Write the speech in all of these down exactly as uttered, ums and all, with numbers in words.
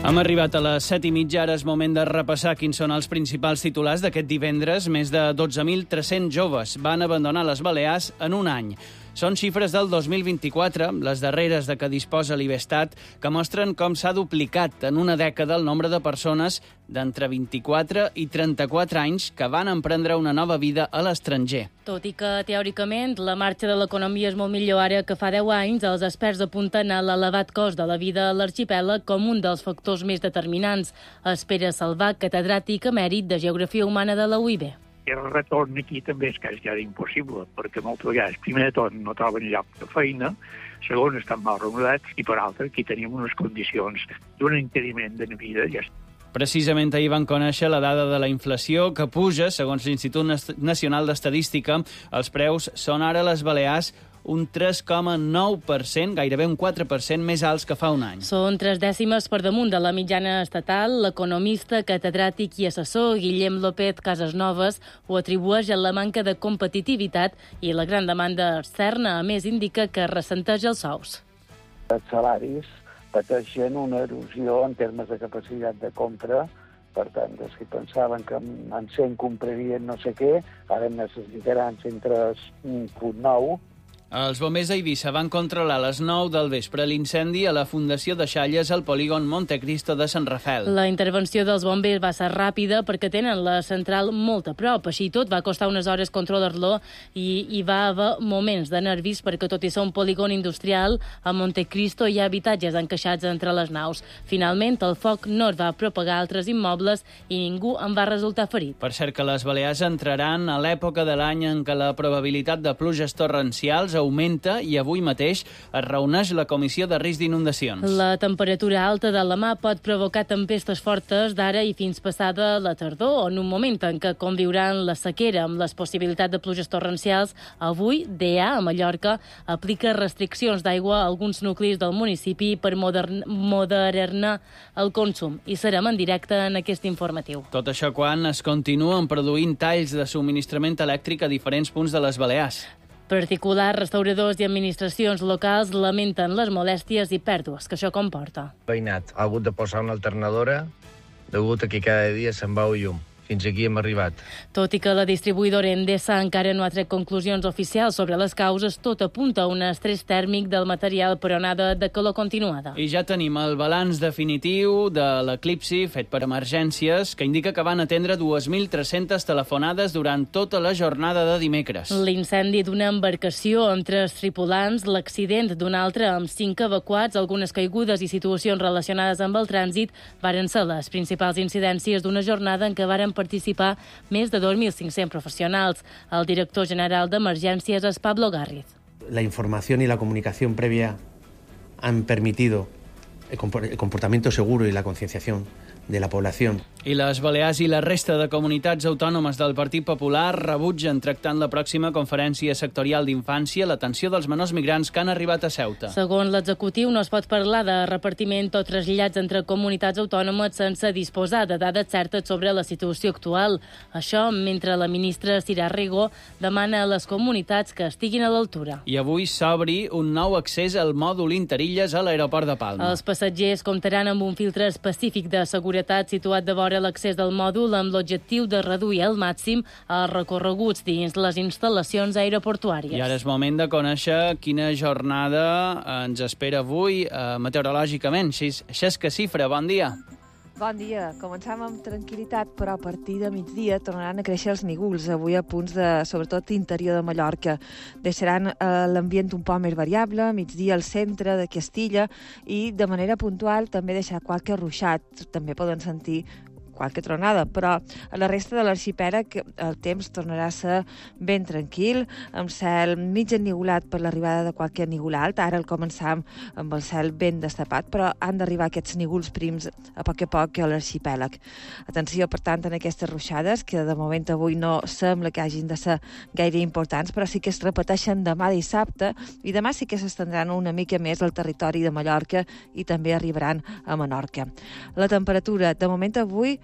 Hem arribat a les set i mitja, ara és moment de repassar quins són els principals titulars d'aquest divendres. Més de dotze mil tres-cents joves van abandonar les Balears en un any. Són xifres del dos mil vint-i-quatre, les darreres de què disposa l'Ibestat, que mostren com s'ha duplicat en una dècada el nombre de persones d'entre vint-i-quatre i trenta-quatre anys que van emprendre una nova vida a l'estranger. Tot i que, teòricament, la marxa de l'economia és molt millor ara que fa deu anys, els experts apunten a l'elevat cost de la vida a l'arxipèlag com un dels factors més determinants. Espera Salvà, catedràtic emèrit de Geografia Humana de la U I B. El retorn aquí també és quasi impossible, perquè moltes vegades, primer de tot, no troben lloc de feina, segon, estan mal remunerats, i per altra, aquí tenim unes condicions d'un impediment de vida. Ja. Precisament ahir van conèixer la dada de la inflació, que puja, segons l'Institut Nacional d'Estadística. Els preus són ara a les Balears un tres coma nou per cent, gairebé un quatre per cent més alts que fa un any. Són tres dècimes per damunt de la mitjana estatal. L'economista, catedràtic i assessor Guillem López Casasnovas ho atribueix a la manca de competitivitat i la gran demanda externa. A més, indica que ressenteix els sous. Els salaris pateixen una erosió en termes de capacitat de compra. Per tant, els que pensaven que en cent comprarien no sé què, ara necessitaran cent tres coma nou. Els bombers d'Eivissa van controlar a les nou del vespre l'incendi a la Fundació de Xalles al polígon Montecristo de Sant Rafel. La intervenció dels bombers va ser ràpida perquè tenen la central molt a prop. Així i tot, va costar unes hores controlar-lo i hi va haver moments de nervis perquè, tot i ser un polígon industrial, a Montecristo hi ha habitatges encaixats entre les naus. Finalment, el foc no es va propagar a altres immobles i ningú en va resultar ferit. Per cert que les Balears entraran a l'època de l'any en què la probabilitat de pluges torrencials augmenta i avui mateix es reuneix la Comissió de Risc d'Inundacions. La temperatura alta de la mà pot provocar tempestes fortes d'ara i fins passada la tardor, en un moment en què conviuran la sequera amb les possibilitats de pluges torrencials. Avui, D E A, a Mallorca, aplica restriccions d'aigua a alguns nuclis del municipi per moderar-ne el consum. I serem en directe en aquest informatiu. Tot això quan es continuen produint talls de subministrament elèctric a diferents punts de les Balears. Particulars, restauradors i administracions locals lamenten les molèsties i pèrdues que això comporta. Veïnat ha hagut de posar una alternadora degut a que cada dia se'n va el llum. Fins aquí hem arribat. Tot i que la distribuïdora Endesa encara no ha tret conclusions oficials sobre les causes, tot apunta a un estrès tèrmic del material per onada de calor continuada. I ja tenim el balanç definitiu de l'eclipsi fet per emergències, que indica que van atendre dos mil tres-centes telefonades durant tota la jornada de dimecres. L'incendi d'una embarcació amb tres tripulants, l'accident d'una altra amb cinc evacuats, algunes caigudes i situacions relacionades amb el trànsit varen ser les principals incidències d'una jornada en què varen participar més de dos mil cinc-cents profesionals. El director general d'Emergències és Pablo Garriz. La información y la comunicación previa han permitido el comportamiento seguro y la concienciación de la población. I les Balears i la resta de comunitats autònomes del Partit Popular rebutgen tractant la pròxima conferència sectorial d'infància l'atenció dels menors migrants que han arribat a Ceuta. Segons l'executiu, no es pot parlar de repartiment o trasllats entre comunitats autònomes sense disposar de dades certes sobre la situació actual. Això mentre la ministra Sira Rego demana a les comunitats que estiguin a l'altura. I avui s'obri un nou accés al mòdul Interilles a l'aeroport de Palma. Els passatgers comptaran amb un filtre específic de seguretat situat de vora l'accés del mòdul amb l'objectiu de reduir al màxim els recorreguts dins les instal·lacions aeroportuàries. I ara és moment de conèixer quina jornada ens espera avui eh, meteorològicament. Xesca Cifra, bon dia. Bon dia. Començam amb tranquil·litat, però a partir de migdia tornaran a créixer els nígols, avui a punts de, sobretot, interior de Mallorca. Deixaran eh, l'ambient un poc més variable, a migdia al centre de Castilla, i de manera puntual també deixarà qualque ruixat. També poden sentir qualque tronada, però a la resta de l'arxipèlag el temps tornarà a ser ben tranquil, amb cel mig ennigolat per l'arribada de qualque nígol alt. Ara el començam amb el cel ben destapat, però han d'arribar aquests nígols prims a poc a poc a l'arxipèlag. Atenció, per tant, en aquestes ruixades, que de moment avui no sembla que hagin de ser gaire importants, però sí que es repeteixen demà dissabte, i demà sí que s'estendran una mica més al territori de Mallorca i també arribaran a Menorca. La temperatura, de moment avui,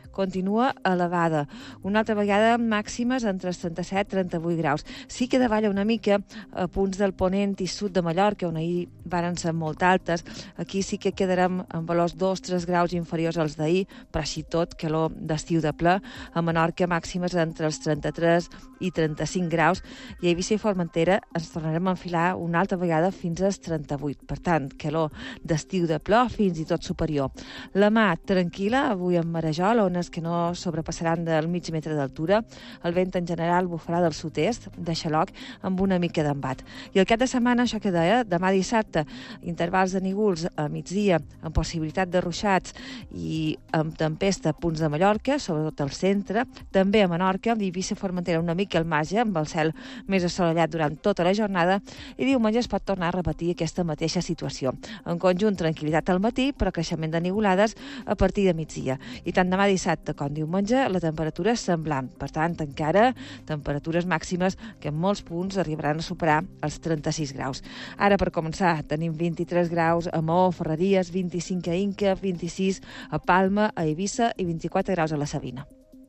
continua elevada. Una altra vegada màximes entre els trenta-set i trenta-vuit graus. Sí que davalla una mica a punts del ponent i sud de Mallorca, on ahir varen ser molt altes. Aquí sí que quedarem en valors dos a tres graus inferiors als d'ahir, però així tot, calor d'estiu de ple. A Menorca màximes entre els trenta-tres i trenta-cinc graus, i a Eivissa i Formentera ens tornarem a enfilar una altra vegada fins als trenta-vuit. Per tant, calor d'estiu de ple fins i tot superior. La mà tranquil·la, avui en Marajol, ones que no sobrepassaran del mig metre d'altura. El vent en general bufarà del sud-est, de xaloc, amb una mica d'embat. I el cap de setmana, això que deia, demà dissabte, intervals de nígols a migdia, amb possibilitat de ruixats i amb tempesta a punts de Mallorca, sobretot al centre, també a Menorca, amb Eivissa i Formentera una mica al marge, amb el cel més assolellat durant tota la jornada, i diumenge es pot tornar a repetir aquesta mateixa situació. En conjunt, tranquil·litat al matí, però creixement de nigolades a partir de migdia. I tant demà dissabte com diumenge la temperatura és semblant. Per tant, encara temperatures màximes que en molts punts arribaran a superar els trenta-sis graus. Ara, per començar, tenim vint-i-tres graus a Maó, Ferreries, vint-i-cinc a Inca, vint-i-sis a Palma, a Eivissa i vint-i-quatre graus a la Sabina.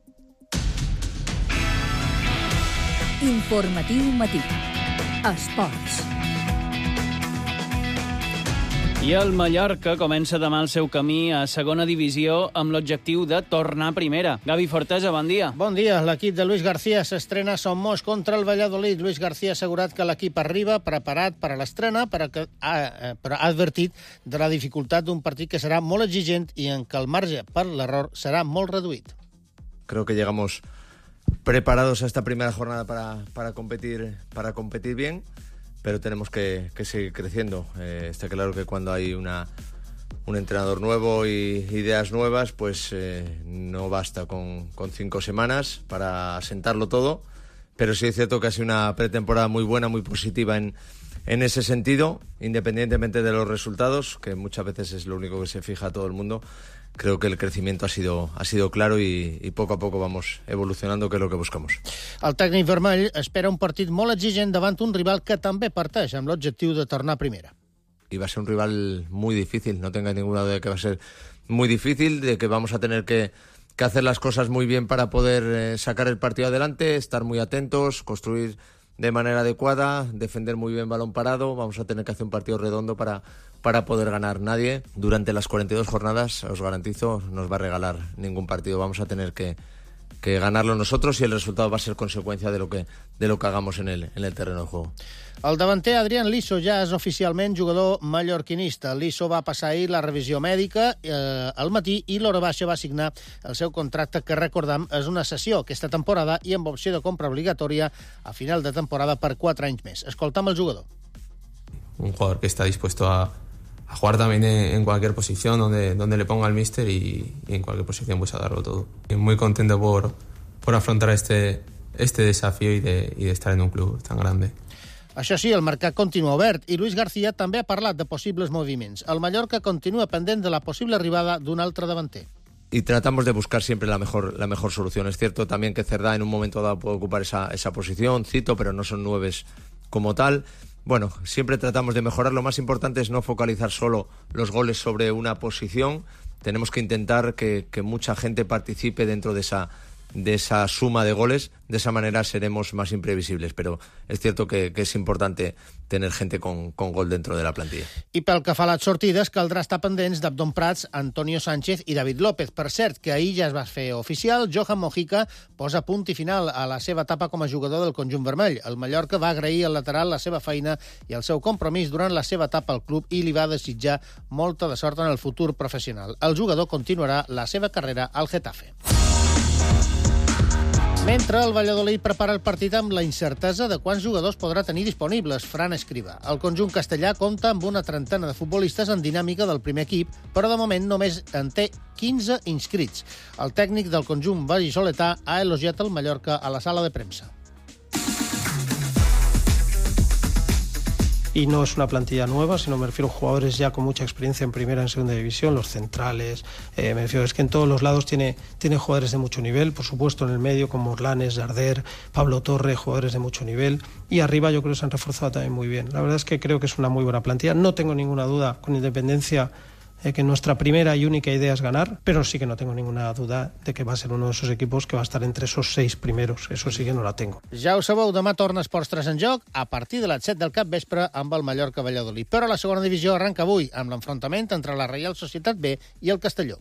Informatiu matí. Esports. I el Mallorca comença demà el seu camí a segona divisió amb l'objectiu de tornar a primera. Gavi Fortesa, bon dia. Bon dia. L'equip de Luis García s'estrena a Somos contra el Valladolid. Luis García ha assegurat que l'equip arriba preparat per a l'estrena, però ha advertit de la dificultat d'un partit que serà molt exigent i en què el marge per l'error serà molt reduït. Creo que llegamos preparados a esta primera jornada para, para, competir, para competir bien, pero tenemos que, que seguir creciendo. Eh, está claro que cuando hay una, un entrenador nuevo y ideas nuevas, pues eh, no basta con, con cinco semanas para asentarlo todo, pero sí es cierto que ha sido una pretemporada muy buena, muy positiva en, en ese sentido, independientemente de los resultados, que muchas veces es lo único que se fija todo el mundo. Creo que el crecimiento ha sido, ha sido claro y, y poco a poco vamos evolucionando, que es lo que buscamos. El tècnic vermell espera un partit molt exigent davant un rival que també parteix amb l'objectiu de tornar a primera. Y va a ser un rival muy difícil, no tenga ninguna duda de que va a ser muy difícil, de que vamos a tener que, que hacer las cosas muy bien para poder eh, sacar el partido adelante, estar muy atentos, construir de manera adecuada, defender muy bien balón parado. Vamos a tener que hacer un partido redondo para, para poder ganar. Nadie durante las cuarenta y dos jornadas, os garantizo, nos va a regalar ningún partido. Vamos a tener que, que ganarlo nosotros y el resultado va a ser consecuencia de lo que, de lo que hagamos en el, en el terreno de juego. El davanter Adrián Liso ja és oficialment jugador mallorquinista. Liso va passar ahir la revisió mèdica eh, al matí i l'hora baixa va signar el seu contracte, que recordam és una cessió aquesta temporada i amb opció de compra obligatòria a final de temporada per quatre anys més. Escoltam el jugador. Un jugador que está dispuesto a, a jugar también en, en cualquier posición donde, donde le ponga el míster y, y en cualquier posición pues a darlo todo. Y muy contento por, por afrontar este, este desafío y de, y de estar en un club tan grande. Això sí, el mercat continua obert i Luis García també ha parlat de possibles moviments. El Mallorca continua pendent de la possible arribada d'un altre davanter. Y tratamos de buscar siempre la mejor, la mejor solución. Es cierto también que Cerdá en un momento dado puede ocupar esa, esa posición, Cito, pero no son nueves como tal. Bueno, siempre tratamos de mejorar. Lo más importante es no focalizar solo los goles sobre una posición. Tenemos que intentar que, que mucha gente participe dentro de esa, de esa suma de goles. De esa manera seremos más imprevisibles, pero es cierto que, que es importante tener gente con, con gol dentro de la plantilla. I pel que fa a les sortides, caldrà estar pendents d'Abdon Prats, Antonio Sánchez i David López. Per cert, que ahir ja es va fer oficial, Johan Mojica posa punt i final a la seva etapa com a jugador del conjunt vermell. El Mallorca va agrair al lateral la seva feina i el seu compromís durant la seva etapa al club i li va desitjar molta de sort en el futur professional. El jugador continuarà la seva carrera al Getafe. Mentre el Valladolid prepara el partit amb la incertesa de quants jugadors podrà tenir disponibles, Fran Escrivà. El conjunt castellà compta amb una trentena de futbolistes en dinàmica del primer equip, però de moment només en té quinze inscrits. El tècnic del conjunt vallisoletà ha elogiat el Mallorca a la sala de premsa. Y no es una plantilla nueva, sino me refiero a jugadores ya con mucha experiencia en primera, en segunda división, los centrales, eh, me refiero, es que en todos los lados tiene, tiene jugadores de mucho nivel, por supuesto en el medio como Orlanes, Darder, Pablo Torre, jugadores de mucho nivel, y arriba yo creo que se han reforzado también muy bien. La verdad es que creo que es una muy buena plantilla, no tengo ninguna duda, con independencia eh, que nuestra primera y única idea es ganar, pero sí que no tengo ninguna duda de que va a ser uno de esos equipos que va a estar entre esos seis primeros. Eso sí que no la tengo. Ja ho sabeu, demà torna Esports tres en joc a partir de les set del capvespre amb el Mallorca Valladolid. Però la segona divisió arranca avui amb l'enfrontament entre la Reial Societat B i el Castelló.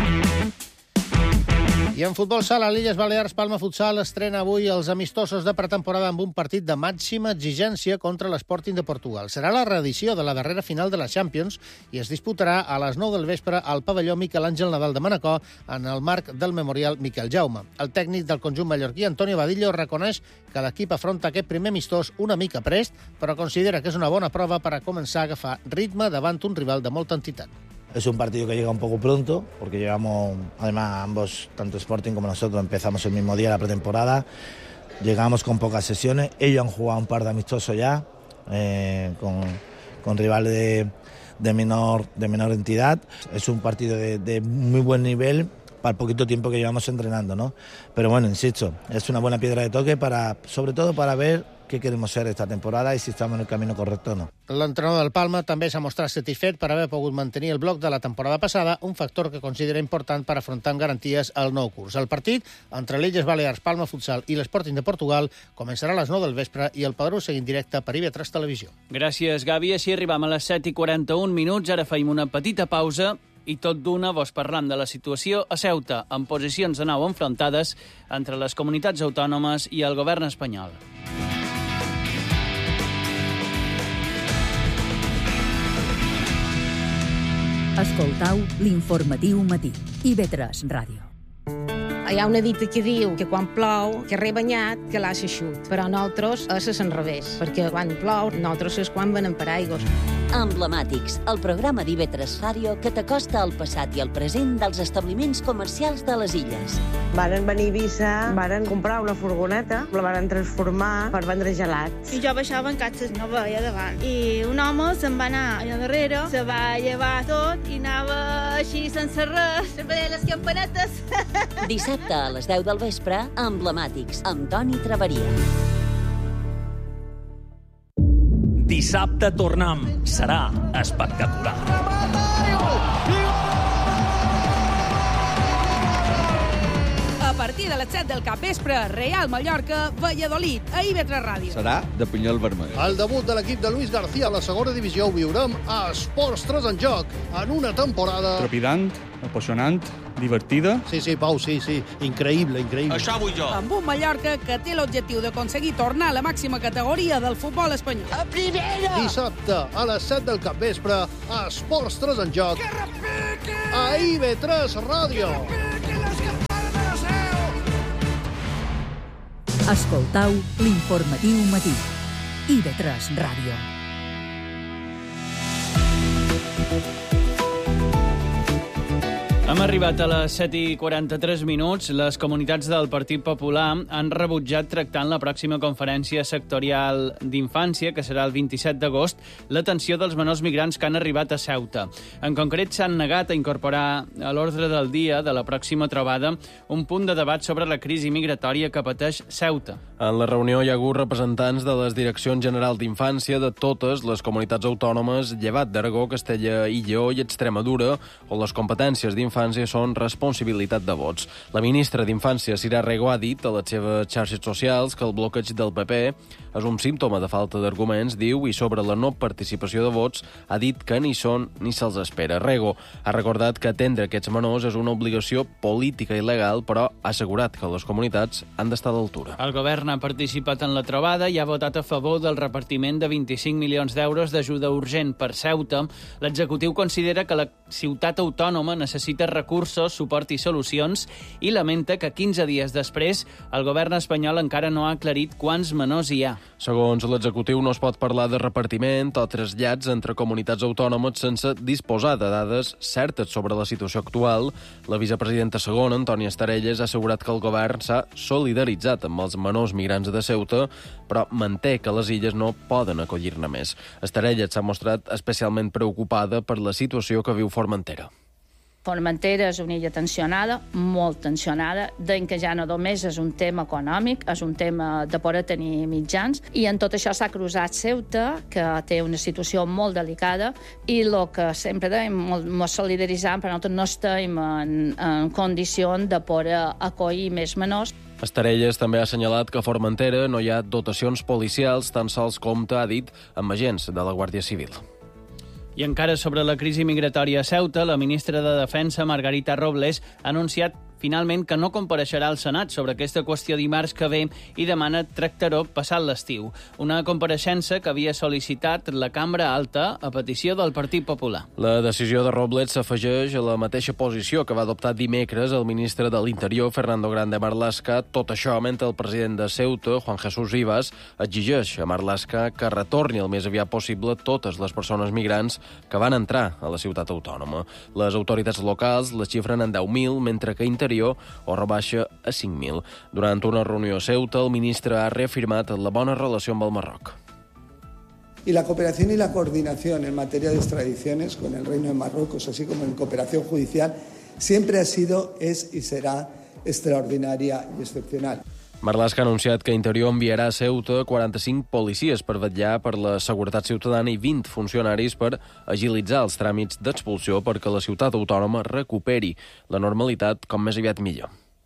I en futbol sala, l'Illes Balears Palma Futsal estrena avui els amistosos de pretemporada amb un partit de màxima exigència contra l'Sporting de Portugal. Serà la reedició de la darrera final de la Champions i es disputarà a les nou del vespre al pavelló Miquel Àngel Nadal de Manacor en el marc del Memorial Miquel Jaume. El tècnic del conjunt mallorquí, Antonio Vadillo, reconeix que l'equip afronta aquest primer amistós una mica prest, però considera que és una bona prova per a començar a agafar ritme davant un rival de molta entitat. Es un partido que llega un poco pronto, porque llegamos, además ambos, tanto Sporting como nosotros, empezamos el mismo día la pretemporada, llegamos con pocas sesiones, ellos han jugado un par de amistosos ya, eh, con, con rivales de, de, menor, de menor entidad. Es un partido de, de muy buen nivel para el poquito tiempo que llevamos entrenando, ¿no? Pero bueno, insisto, es una buena piedra de toque, para, sobre todo para ver què queremos ser esta temporada i si estem en el camí correcte o no. L'entrenador del Palma també s'ha mostrat satisfet per haver pogut mantenir el bloc de la temporada passada, un factor que considera important per afrontar amb garanties el nou curs. El partit entre l'Illes Balears Palma Futsal i l'Sporting de Portugal començarà a les nou del vespre i el Padró seguint directe per I V tres Televisió. Gràcies, Gavi. Així arribam a les set i quaranta-un minuts. Ara feim una petita pausa i tot d'una vos parlam de la situació a Ceuta, amb posicions de nou enfrontades entre les comunitats autònomes i el govern espanyol. Escoltau l'informatiu matí. I V tres Ràdio. Hi ha una dita que diu que quan plou, que rebanyat, que l'ha s'eixut. Però nosaltres és l'enrevés, perquè quan plou, nosaltres és quan venen paraigües. Emblemàtics, el programa d'I V tres Ràdio que t'acosta al passat i al present dels establiments comercials de les illes. Varen venir a Eivissa, varen comprar una furgoneta, la varen transformar per vendre gelats. I jo baixava en catxes, no veia davant. I un home se'n va anar allà darrere, se va llevar tot i anava així sense res, se veia les campanetes. Dissabte a les deu del vespre, Emblemàtics, amb Toni Traveria. Dissabte tornem. Serà espectacular. A partir de les set del capvespre, Real Mallorca, Valladolid, a I V tres Ràdio. Serà de pinyol vermell. El debut de l'equip de Luis García a la segona divisió ho viurem a Esports tres en joc, en una temporada... Trepidant, apassionant, divertida. Sí, sí, Pau, sí, sí. Increïble, increïble. Això vull jo. Amb un Mallorca que té l'objectiu d'aconseguir tornar a la màxima categoria del futbol espanyol. A primera! Dissabte, a les set del capvespre, a Esports tres en joc, a I V tres Ràdio. Escoltau l'informatiu matí. I V tres Ràdio. Hem arribat a les set i quaranta-tres minuts. Les comunitats del Partit Popular han rebutjat tractar en la pròxima conferència sectorial d'infància, que serà el vint-i-set d'agost, l'atenció dels menors migrants que han arribat a Ceuta. En concret, s'han negat a incorporar a l'ordre del dia de la pròxima trobada un punt de debat sobre la crisi migratòria que pateix Ceuta. En la reunió hi ha hagut representants de les direccions generals d'infància de totes les comunitats autònomes, llevat d'Aragó, Castella i Lleó i Extremadura, on les competències d'infància són responsabilitat de vots. La ministra d'Infància, Sira Rego, ha dit a les seves xarxes socials que el bloqueig del P P és un símptoma de falta d'arguments, diu, i sobre la no participació de vots ha dit que ni són ni se'ls espera. Rego ha recordat que atendre aquests menors és una obligació política i legal, però ha assegurat que les comunitats han d'estar a l'altura. El govern ha participat en la trobada i ha votat a favor del repartiment de vint-i-cinc milions d'euros d'ajuda urgent per Ceuta. L'executiu considera que la ciutat autònoma necessita recursos, suport i solucions i lamenta que quinze dies després el govern espanyol encara no ha aclarit quants menors hi ha. Segons l'executiu, no es pot parlar de repartiment o trasllats entre comunitats autònomes sense disposar de dades certes sobre la situació actual. La vicepresidenta segona, Antònia Estarelles, ha assegurat que el govern s'ha solidaritzat amb els menors migrants de Ceuta, però manté que les illes no poden acollir-ne més. Estarelles s'ha mostrat especialment preocupada per la situació que viu Formentera. Formentera és una illa tensionada, molt tensionada, deien que ja no només és un tema econòmic, és un tema de poder tenir mitjans, i en tot això s'ha cruzat Ceuta, que té una situació molt delicada, i el que sempre dèiem, ens solidaritzem, però nosaltres no estem en, en condició de poder acollir més menors. Estarelles també ha assenyalat que a Formentera no hi ha dotacions policials, tan sols compta, ha dit, amb agents de la Guàrdia Civil. I encara sobre la crisi migratòria a Ceuta, la ministra de Defensa, Margarita Robles, ha anunciat finalment que no compareixerà al Senat sobre aquesta qüestió dimarts que ve i demana tractar-ho passat l'estiu. Una compareixença que havia sol·licitat la Cambra Alta a petició del Partit Popular. La decisió de Robles s'afegeix a la mateixa posició que va adoptar dimecres el ministre de l'Interior, Fernando Grande Marlaska, tot això mentre el president de Ceuta, Juan Jesús Rivas, exigeix a Marlaska que retorni el més aviat possible totes les persones migrants que van entrar a la ciutat autònoma. Les autoritats locals les xifren en deu mil, mentre que Interior o rebaixa a cinc mil. Durant una reunió a Ceuta, el ministre ha reafirmat la bona relació amb el Marroc. Y la cooperación y la coordinación en materia de extradiciones con el Reino de Marruecos, así como en cooperación judicial, siempre ha sido, es y será extraordinaria y excepcional. Marlaska ha anunciat que Interior enviarà a Ceuta quaranta-cinc policies per vetllar per la seguretat ciutadana i vint funcionaris per agilitzar els tràmits d'expulsió perquè la ciutat autònoma recuperi la normalitat com més aviat millor.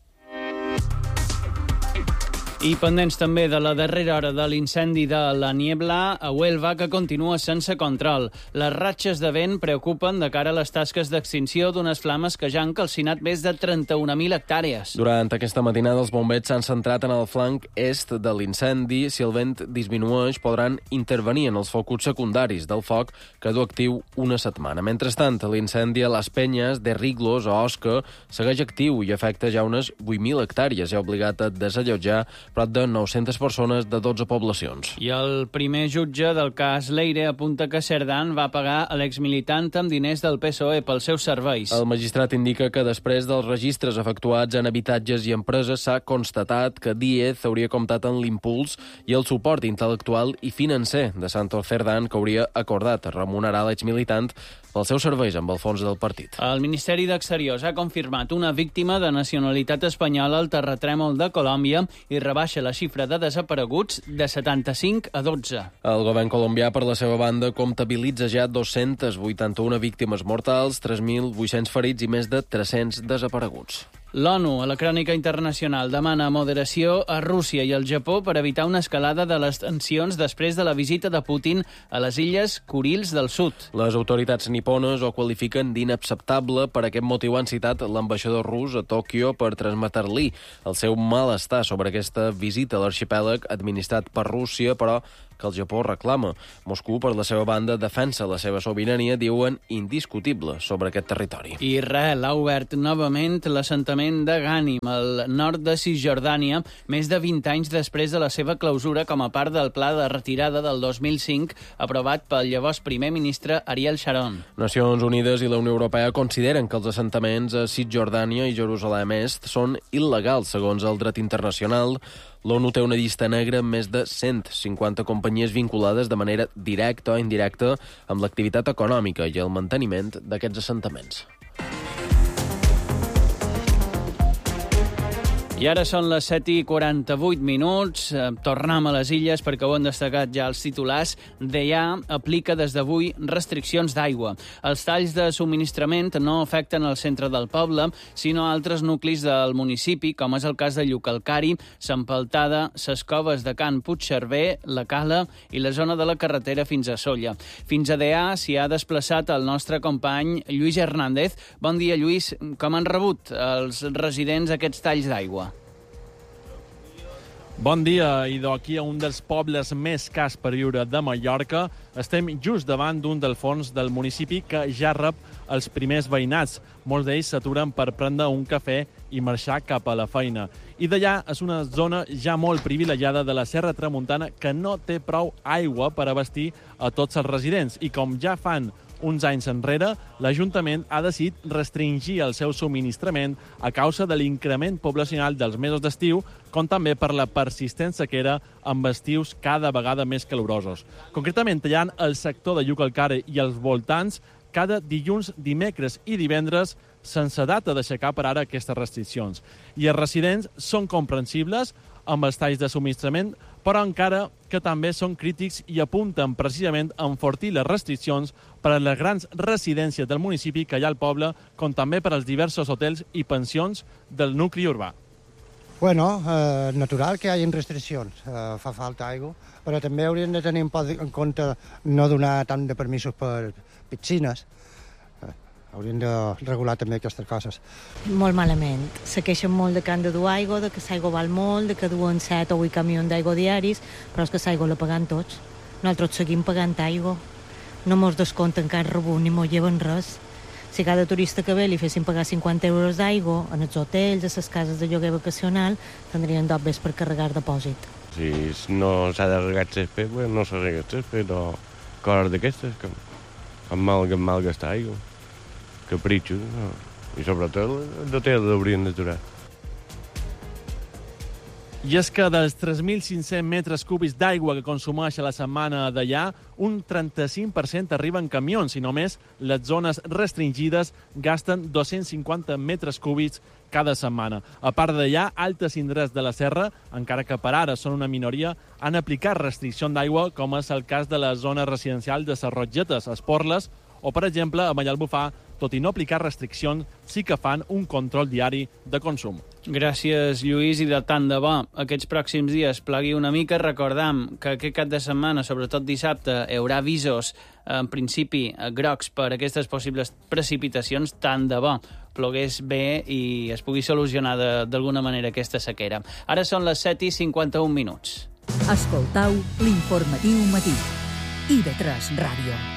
I pendents també de la darrera hora de l'incendi de la Niebla a Huelva, que continua sense control. Les ratxes de vent preocupen de cara a les tasques d'extinció d'unes flames que ja han calcinat més de trenta-un mil hectàrees. Durant aquesta matinada, els bombers s'han centrat en el flanc est de l'incendi. Si el vent disminueix, podran intervenir en els focus secundaris del foc, que du actiu una setmana. Mentrestant, l'incendi a les Penyes de Riglos, a Osca, segueix actiu i afecta ja unes vuit mil hectàrees i ha obligat a desallotjar prop de nou-centes persones de dotze poblacions. I el primer jutge del cas Leire apunta que Cerdán va pagar a l'exmilitant amb diners del P S O E pels seus serveis. El magistrat indica que després dels registres efectuats en habitatges i empreses s'ha constatat que Díez hauria comptat en l'impuls i el suport intel·lectual i financer de Santos Cerdán, que hauria acordat remunerar l'exmilitant pels seus serveis amb el fons del partit. El Ministeri d'Exteriors ha confirmat una víctima de nacionalitat espanyola al terratrèmol de Colòmbia i rebaixa la xifra de desapareguts de setanta-cinc a dotze. El govern colombià, per la seva banda, comptabilitza ja dues-centes vuitanta-una víctimes mortals, tres mil vuit-cents ferits i més de tres-cents desapareguts. L'ONU, a la crònica internacional, demana moderació a Rússia i al Japó per evitar una escalada de les tensions després de la visita de Putin a les illes Kurils del Sud. Les autoritats nipones ho qualifiquen d'inacceptable. Per aquest motiu han citat l'ambaixador rus a Tòquio per transmetre-li el seu malestar sobre aquesta visita a l'arxipèlag administrat per Rússia, però que el Japó reclama. Moscou, per la seva banda, defensa la seva sobirania, diuen, indiscutible sobre aquest territori. Israel ha obert novament l'assentament de Ghanim, al nord de Cisjordània, més de vint anys després de la seva clausura com a part del pla de retirada del dos mil cinc, aprovat pel llavors primer ministre Ariel Sharon. Nacions Unides i la Unió Europea consideren que els assentaments a Cisjordània i Jerusalem Est són il·legals, segons el dret internacional. L'ONU té una llista negra amb més de cent cinquanta companyies vinculades de manera directa o indirecta amb l'activitat econòmica i el manteniment d'aquests assentaments. I ara són les set i quaranta-vuit minuts. Tornem a les illes perquè ho han destacat ja els titulars. Deià aplica des d'avui restriccions d'aigua. Els talls de subministrament no afecten el centre del poble, sinó altres nuclis del municipi, com és el cas de Llucalcari, S'Empaltada, ses Coves de Can Puigcerver, la Cala i la zona de la carretera fins a Sóller. Fins a Deià s'hi ha desplaçat el nostre company Lluís Hernández. Bon dia, Lluís. Com han rebut els residents aquests talls d'aigua? Bon dia, i d'aquí a un dels pobles més cars per viure de Mallorca. Estem just davant d'un dels forns del municipi que ja rep els primers veïnats. Molts d'ells s'aturen per prendre un cafè i marxar cap a la feina. I d'allà és una zona ja molt privilegiada de la Serra Tramuntana que no té prou aigua per abastir a tots els residents. I com ja fan uns anys enrere, l'Ajuntament ha decidit restringir el seu subministrament a causa de l'increment poblacional dels mesos d'estiu, com també per la persistent sequera amb estius cada vegada més calorosos. Concretament, allà el sector de Llucalcari i els voltants cada dilluns, dimecres i divendres, sense data d'aixecar per ara aquestes restriccions. I els residents són comprensibles amb els talls de subministrament, però encara que també són crítics i apunten precisament a enfortir les restriccions per a les grans residències del municipi que hi ha al poble, com també per als diversos hotels i pensions del nucli urbà. Bueno, eh, natural que hi hagi restriccions, eh, fa falta aigua, però també haurien de tenir en compte no donar tant de permisos per piscines. Eh, haurien de regular també aquestes coses. Molt malament. Se queixen molt de que han de dur aigua, de que l'aigua val molt, de que duen set o vuit camions d'aigua diaris, però és que l'aigua la pagant tots. Nosaltres seguim pagant aigua. No mos descompten cap rebut ni mos lleven res. Si cada turista que ve li fessin pagar cinquanta euros d'aigua en els hotels, a les cases de lloguer vacacional, tindrien dobbes per carregar depòsit. Si no s'ha de regar el césped, pues no s'ha regat el césped, o coses d'aquestes, que amb mal, que mal gastar aigua, capritxos, no? I sobretot els hotels l'haurien d'aturar. I és que dels tres mil cinc-cents metres cúbics d'aigua que consumeix a la setmana d'allà, un trenta-cinc per cent arriba en camions i només les zones restringides gasten dos-cents cinquanta metres cúbics cada setmana. A part d'allà, altres indrets de la serra, encara que per ara són una minoria, han aplicat restricció d'aigua, com és el cas de la zona residencial de les Rotgetes, a Esporles, o, per exemple, a Mallalbufar, tot i no aplicar restriccions, sí que fan un control diari de consum. Gràcies, Lluís, i de tant de bo. Aquests pròxims dies plegui una mica. Recordam que aquest cap de setmana, sobretot dissabte, hi haurà avisos, en principi, grocs per aquestes possibles precipitacions. Tant de bo plogués bé i es pugui solucionar d'alguna manera aquesta sequera. Ara són les set i cinquanta-un minuts. Escoltau l'informatiu matí. I ve tres Ràdio.